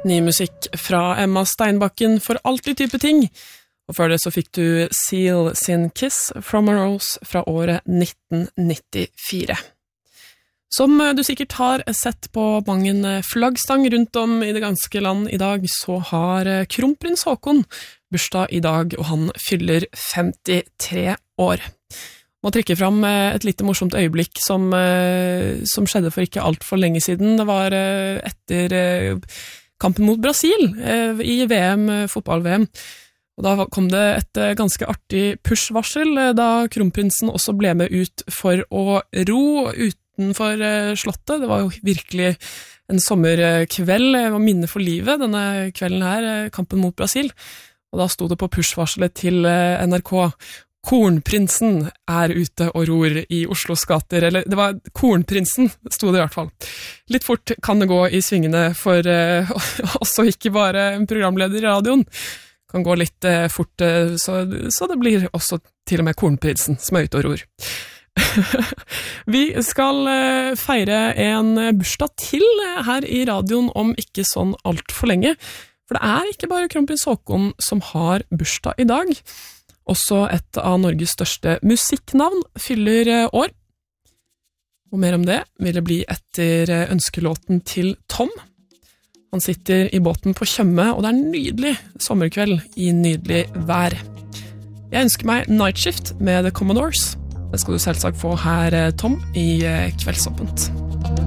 Ny musikk fra Emma Steinbakken for alltid type ting. Og før det så fikk du Seal sin Kiss from a Rose fra året 1994. Som du sikkert har sett på mange flaggstang rundt om i det ganske land i dag, så har kronprins Haakon bursdag i dag, og han fyller 53 år. Må trekke fram et lite morsomt øyeblikk som skjedde for ikke alt for lenge siden. Det var etter kampen mot Brasil i VM, fotball-VM. Og da kom det et ganske artig push-varsel, da kronprinsen også ble med ut for å ro utenfor slottet. Det var jo virkelig en sommerkveld, og minne for livet, denne kvelden her, kampen mot Brasil. Og da stod det på push-varselet til NRK: Kornprinsen er ute og ror i Oslos gater, eller det var Kornprinsen, stod det i hvert fall. Litt fort kan det gå i svingene for også ikke bare en programleder i radioen. Kan gå litt fort, så det blir også til og med Kornprinsen som er ute og ror. Vi skal feire en bursdag til her i radioen om ikke sånn alt for lenge, for det er ikke bare kronprins Haakon som har bursdag i dag. Også et av Norges største musikknavn fyller år. Og mer om det vil det bli etter ønskelåten til Tom. Han sitter i båten på Tjøme, og det er en nydelig sommerkveld i nydelig vær. Jeg ønsker meg Night Shift med The Commodores. Det skal du selvsagt få her, Tom, i Kveldsåpent.